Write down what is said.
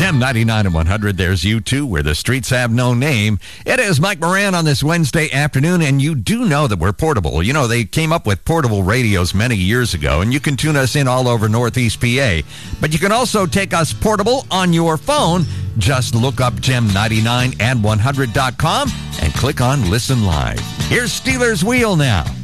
Gem 99 and 100, there's you too, where the streets have no name. It is Mike Moran on this Wednesday afternoon, and you do know that we're portable. You know, they came up with portable radios many years ago, and you can tune us in all over Northeast PA. But you can also take us portable on your phone. Just look up Gem99and100.com and click on Listen Live. Here's Steelers Wheel now.